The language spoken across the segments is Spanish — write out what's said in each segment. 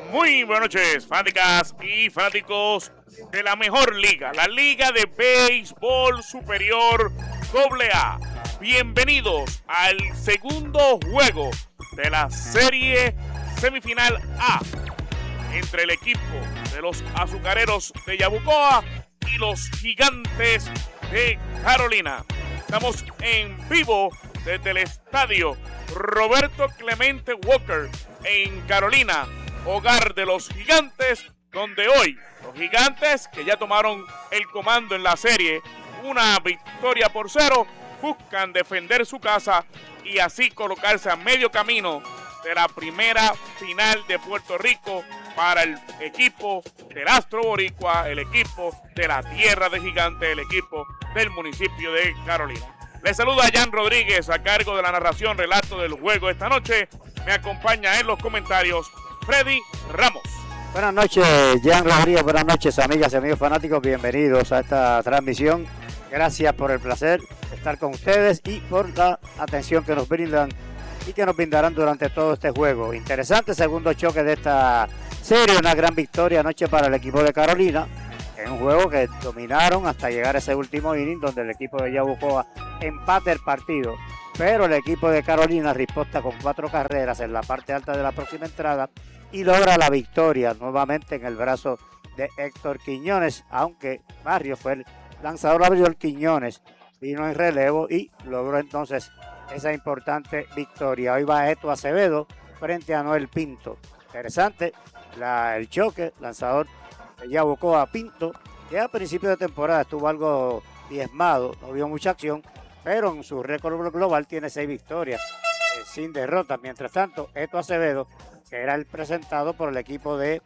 Muy buenas noches, fanáticas y fanáticos de la mejor liga, la Liga de Béisbol Superior AA. Bienvenidos al segundo juego de la serie semifinal A entre el equipo de los Azucareros de Yabucoa y los Gigantes de Carolina. Estamos en vivo desde el estadio Roberto Clemente Walker en Carolina, hogar de los Gigantes, donde hoy los Gigantes, que ya tomaron el comando en la serie, una victoria por 0, buscan defender su casa y así colocarse a medio camino de la primera final de Puerto Rico para el equipo del Astro Boricua, el equipo de la Tierra de Gigantes, el equipo del municipio de Carolina. Les saluda Jan Rodríguez a cargo de la narración, relato del juego esta noche. Me acompaña en los comentarios Freddy Ramos. Buenas noches, Jan Rodríguez. Buenas noches, amigas y amigos fanáticos. Bienvenidos a esta transmisión. Gracias por el placer de estar con ustedes y por la atención que nos brindan y que nos brindarán durante todo este juego. Interesante segundo choque de esta serie. Una gran victoria anoche para el equipo de Carolina. En un juego que dominaron hasta llegar a ese último inning, donde el equipo de Yabucoa empata el partido. Pero el equipo de Carolina riposta con 4 carreras en la parte alta de la próxima entrada y logra la victoria nuevamente en el brazo de Héctor Quiñones, aunque Barrio fue el lanzador abridor. Quiñones vino en relevo y logró entonces esa importante victoria. Hoy va Eto Acevedo frente a Noel Pinto. Interesante el choque, lanzador de Yabucoa Pinto, que a principio de temporada estuvo algo diezmado, no vio mucha acción, pero en su récord global tiene 6 victorias sin derrota. Mientras tanto, Eto Acevedo, que era el presentado por el equipo de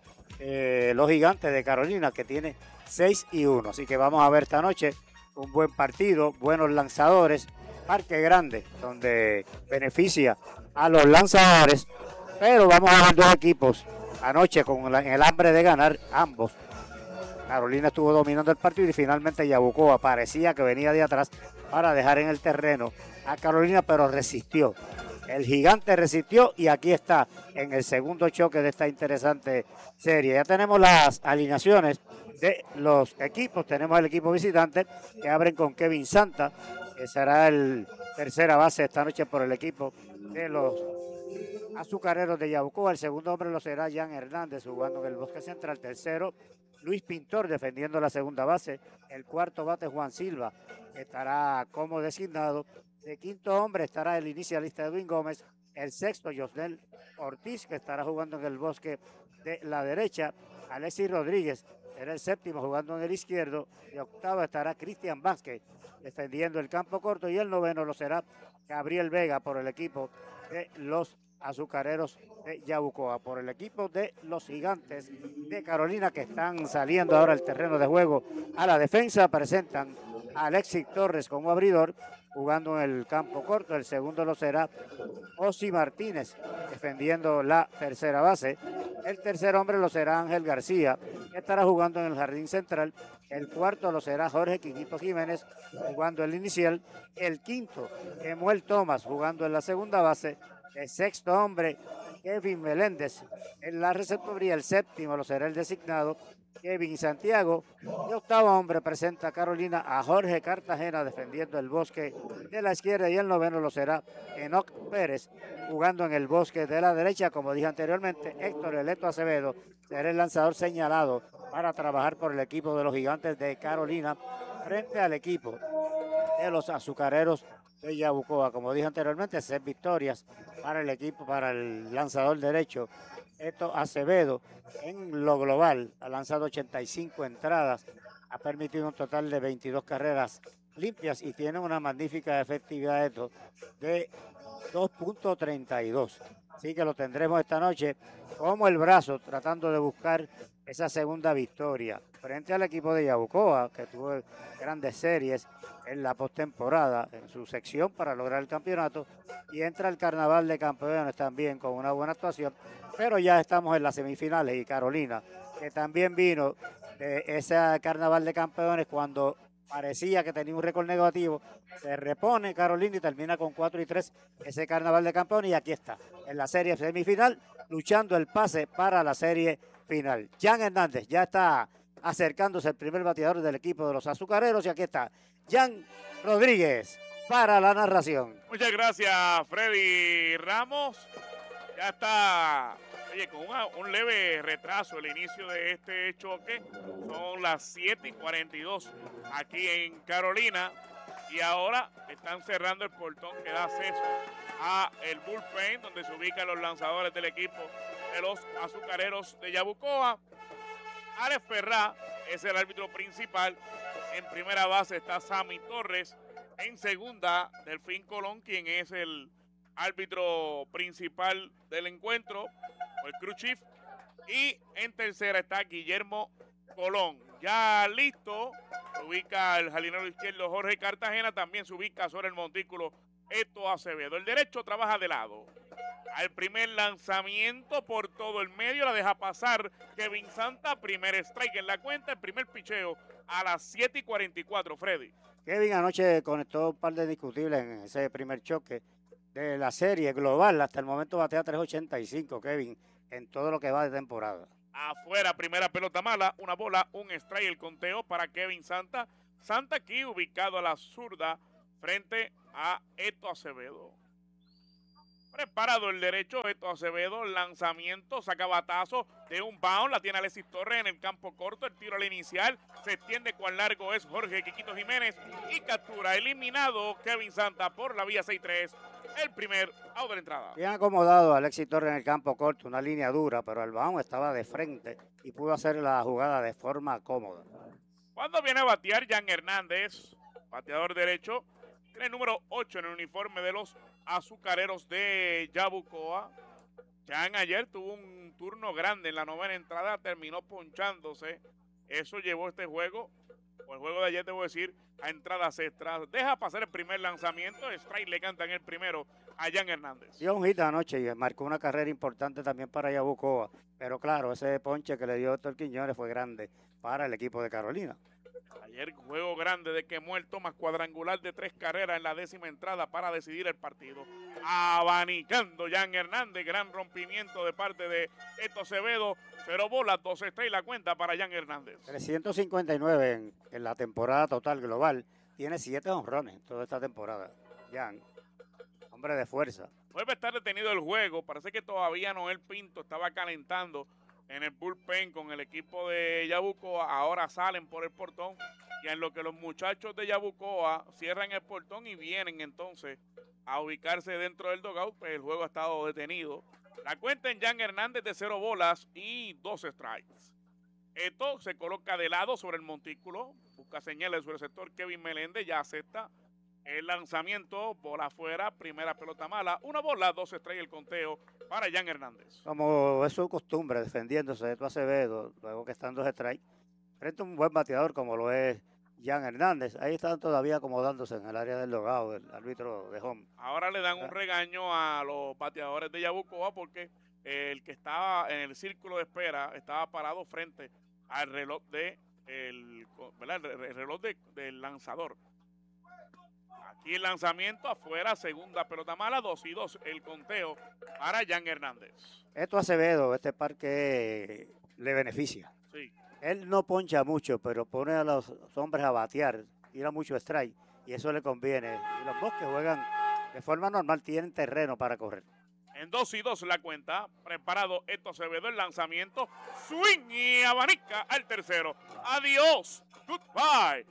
los Gigantes de Carolina, que tiene 6-1. Así que vamos a ver esta noche un buen partido, buenos lanzadores, parque grande, donde beneficia a los lanzadores, pero vamos a ver dos equipos anoche con el hambre de ganar ambos. Carolina estuvo dominando el partido y finalmente Yabucoa parecía que venía de atrás para dejar en el terreno a Carolina, pero resistió. El Gigante resistió y aquí está en el segundo choque de esta interesante serie. Ya tenemos las alineaciones de los equipos. Tenemos el equipo visitante que abren con Kevin Santa, que será el tercera base esta noche por el equipo de los Azucareros de Yabucoa. El segundo hombre lo será Jan Hernández jugando en el Bosque Central. Tercero, Luis Pintor defendiendo la segunda base. El cuarto bate, Juan Silva, estará como designado. De quinto hombre estará el inicialista Edwin Gómez. El sexto, Josnel Ortiz, que estará jugando en el Bosque de la derecha. Alexis Rodríguez será el séptimo jugando en el izquierdo. Y octavo estará Cristian Vázquez defendiendo el campo corto. Y el noveno lo será Gabriel Vega por el equipo de los Azucareros de Yabucoa. Por el equipo de los Gigantes de Carolina, que están saliendo ahora al terreno de juego a la defensa, presentan a Alexis Torres como abridor jugando en el campo corto. El segundo lo será Osi Martínez defendiendo la tercera base. El tercer hombre lo será Ángel García, que estará jugando en el jardín central. El cuarto lo será Jorge Quiñito Jiménez jugando el inicial. El quinto, Emuel Thomas jugando en la segunda base. El sexto hombre, Kevin Meléndez en la receptoría. El séptimo lo será el designado Kevin Santiago. Y octavo hombre presenta a Carolina a Jorge Cartagena defendiendo el Bosque de la izquierda. Y el noveno lo será Enoc Pérez jugando en el Bosque de la derecha. Como dije anteriormente, Héctor Eleto Acevedo será el lanzador señalado para trabajar por el equipo de los Gigantes de Carolina frente al equipo de los Azucareros de Yabucoa. Como dije anteriormente, 6 victorias para el equipo, para el lanzador derecho Eto Acevedo. En lo global ha lanzado 85 entradas, ha permitido un total de 22 carreras limpias y tiene una magnífica efectividad Eto de 2.32. Así que lo tendremos esta noche como el brazo, tratando de buscar esa segunda victoria frente al equipo de Yabucoa, que tuvo grandes series en la postemporada en su sección para lograr el campeonato, y entra el Carnaval de Campeones también con una buena actuación, pero ya estamos en las semifinales y Carolina, que también vino de ese Carnaval de Campeones cuando parecía que tenía un récord negativo, se repone Carolina y termina con 4-3 ese Carnaval de Campeones y aquí está, en la serie semifinal, luchando el pase para la serie final. Jan Hernández ya está acercándose el primer bateador del equipo de los azucareros y aquí está Jan Rodríguez para la narración. Muchas gracias, Freddy Ramos. Ya está, oye, con un leve retraso el inicio de este choque. Son las 7:42 aquí en Carolina. Y ahora están cerrando el portón que da acceso a el bullpen, donde se ubican los lanzadores del equipo de los azucareros de Yabucoa. Alex Ferrá es el árbitro principal. En primera base está Sammy Torres. En segunda, Delfín Colón, quien es el árbitro principal del encuentro, o el crew chief. Y en tercera está Guillermo Colón. Ya listo, se ubica el jardinero izquierdo Jorge Cartagena. También se ubica sobre el montículo Eto Acevedo. El derecho trabaja de lado. Al primer lanzamiento por todo el medio la deja pasar Kevin Santa. Primer strike en la cuenta, el primer picheo a las 7:44, Freddy. Kevin anoche conectó un par de discutibles en ese primer choque de la serie global. Hasta el momento batea 3.85, Kevin, en todo lo que va de temporada. Afuera, primera pelota mala, una bola, un strike, el conteo para Kevin Santa. Santa aquí ubicado a la zurda frente a Eto Acevedo. Preparado el derecho, Eto Acevedo, lanzamiento, saca batazo de un bound, la tiene Alexis Torres en el campo corto, el tiro al inicial, se extiende cuán largo es Jorge Quiquito Jiménez y captura, eliminado Kevin Santa por la vía 6-3, el primer out de la entrada. Bien acomodado Alexis Torres en el campo corto, una línea dura, pero el bound estaba de frente y pudo hacer la jugada de forma cómoda. Cuando viene a batear Jan Hernández, bateador derecho, tiene el número 8 en el uniforme de los azucareros de Yabucoa. Jan ayer tuvo un turno grande en la novena entrada, terminó ponchándose. Eso llevó este juego, o el juego de ayer, debo decir, a entradas extras. Deja pasar el primer lanzamiento, strike le cantan el primero a Jan Hernández. Dio un hit anoche y marcó una carrera importante también para Yabucoa. Pero claro, ese ponche que le dio Héctor Quiñones fue grande para el equipo de Carolina. Ayer juego grande de que muerto más cuadrangular de 3 carreras en la 10ª entrada para decidir el partido. Abanicando Jan Hernández, gran rompimiento de parte de Eto Acevedo. 0 bolas, 2 strikes la cuenta para Jan Hernández. 359 en la temporada total global. Tiene 7 honrones toda esta temporada. Jan, hombre de fuerza. Vuelve a estar detenido el juego. Parece que todavía Noel Pinto estaba calentando en el bullpen con el equipo de Yabucoa. Ahora salen por el portón y en lo que los muchachos de Yabucoa cierran el portón y vienen entonces a ubicarse dentro del dugout, pues el juego ha estado detenido. La cuenta en Jan Hernández de 0 bolas y 2 strikes. Esto se coloca de lado sobre el montículo, busca señales sobre el sector. Kevin Meléndez ya acepta el lanzamiento, bola afuera, primera pelota mala, 1 bola, 2 strikes el conteo para Jan Hernández. Como es su costumbre, defendiéndose de Eto Acevedo, luego que están 2 strikes, frente a un buen bateador como lo es Jan Hernández. Ahí están todavía acomodándose en el área del dugout, el árbitro de home. Ahora le dan un regaño a los bateadores de Yabucoa porque el que estaba en el círculo de espera estaba parado frente al reloj el reloj del lanzador. Aquí el lanzamiento afuera, segunda pelota mala, 2-2 el conteo para Jan Hernández. Eto Acevedo, este parque le beneficia. Sí. Él no poncha mucho, pero pone a los hombres a batear, tira mucho strike y eso le conviene. Y los dos que juegan de forma normal tienen terreno para correr. En 2-2 la cuenta, preparado Eto Acevedo, el lanzamiento, swing y abanica al tercero. Adiós, goodbye,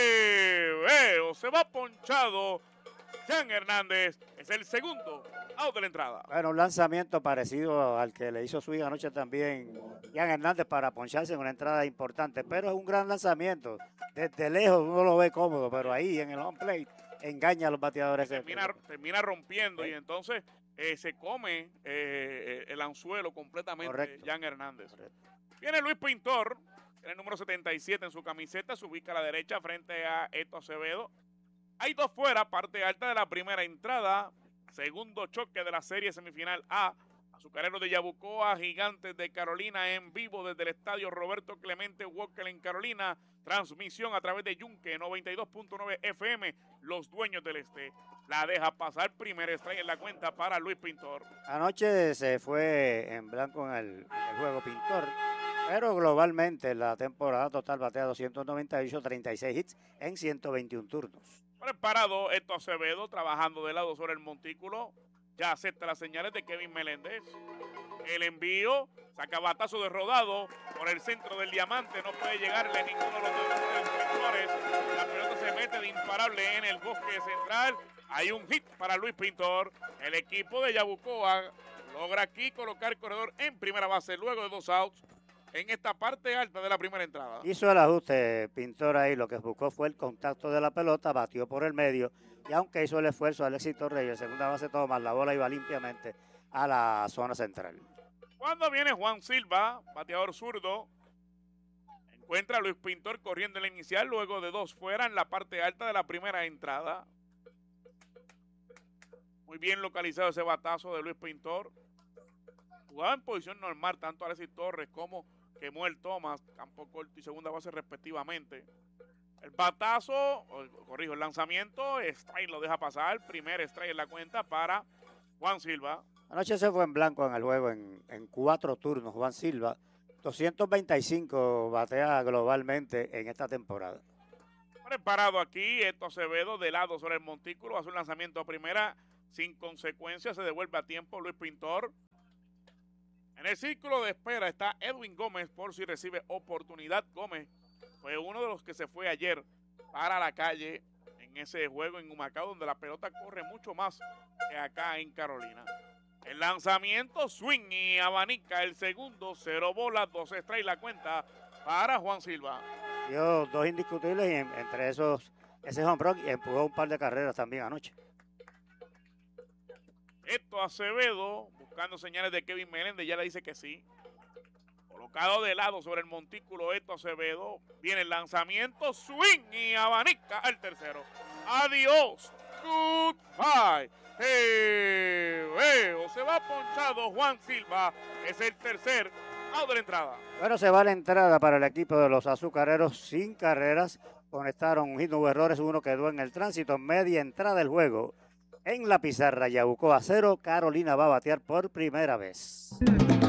te veo, se va ponchado Jan Hernández, es el segundo out de la entrada. Bueno, un lanzamiento parecido al que le hizo swing anoche también Jan Hernández para poncharse en una entrada importante, pero es un gran lanzamiento. Desde lejos uno lo ve cómodo, pero ahí en el home plate engaña a los bateadores. Termina rompiendo y entonces se come el anzuelo completamente. Correcto. Jan Hernández. Viene Luis Pintor, tiene el número 77 en su camiseta, se ubica a la derecha frente a Eto Acevedo. Hay 2 fuera, parte alta de la primera entrada, segundo choque de la serie semifinal A. Azucareros de Yabucoa, Gigantes de Carolina en vivo desde el estadio Roberto Clemente Walker en Carolina. Transmisión a través de Yunque 92.9 FM. Los dueños del este. La deja pasar, primer strike en la cuenta para Luis Pintor. Anoche se fue en blanco en el juego Pintor, pero globalmente la temporada total batea 298, 36 hits en 121 turnos. Preparado Héctor Acevedo, trabajando de lado sobre el montículo. Ya acepta las señales de Kevin Meléndez. El envío, saca batazo de rodado por el centro del diamante. No puede llegarle ninguno de los defensores. La pelota se mete de imparable en el bosque central. Hay un hit para Luis Pintor. El equipo de Yabucoa logra aquí colocar el corredor en primera base luego de 2 outs en esta parte alta de la primera entrada. Hizo el ajuste Pintor ahí, lo que buscó fue el contacto de la pelota, batió por el medio y aunque hizo el esfuerzo Alexis Torreyes, el segunda base Tomás, la bola iba limpiamente a la zona central. Cuando viene Juan Silva, bateador zurdo, encuentra a Luis Pintor corriendo en la inicial luego de 2 fuera en la parte alta de la primera entrada. Muy bien localizado ese batazo de Luis Pintor. Jugaba en posición normal tanto Alexis Torres como Kemuel Thomas, campo corto y segunda base respectivamente. El batazo, el lanzamiento, strike lo deja pasar, primer strike en la cuenta para Juan Silva. Anoche se fue en blanco en el juego en 4 turnos Juan Silva, 225 batea globalmente en esta temporada. Preparado aquí, Héctor Acevedo de lado sobre el montículo, hace un lanzamiento a primera sin consecuencia, se devuelve a tiempo Luis Pintor. En el círculo de espera está Edwin Gómez por si recibe oportunidad. Gómez fue uno de los que se fue ayer para la calle en ese juego en Humacao, donde la pelota corre mucho más que acá en Carolina. El lanzamiento, swing y abanica el segundo, 0 bolas, 2 strikes la cuenta para Juan Silva. Dio 2 indiscutibles y entre esos ese home run y empujó un par de carreras también anoche. Héctor Acevedo, buscando señales de Kevin Meléndez, ya le dice que sí. Colocado de lado sobre el montículo Héctor Acevedo. Viene el lanzamiento, swing y abanica al tercero. Adiós, goodbye. Te veo. Se va ponchado Juan Silva. Es el tercer out de la entrada. Bueno, se va la entrada para el equipo de los Azucareros sin carreras. Conectaron un hit, no hubo errores, uno quedó en el tránsito. Media entrada del juego. En la pizarra, Yabucoa 0, Carolina va a batear por primera vez.